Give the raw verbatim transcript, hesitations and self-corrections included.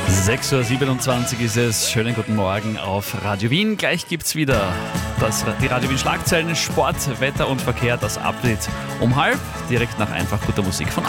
sechs Uhr siebenundzwanzig ist es. Schönen guten Morgen auf Radio Wien. Gleich gibt's wieder das, die Radio Wien Schlagzeilen, Sport, Wetter und Verkehr, das Update um halb, direkt nach einfach guter Musik von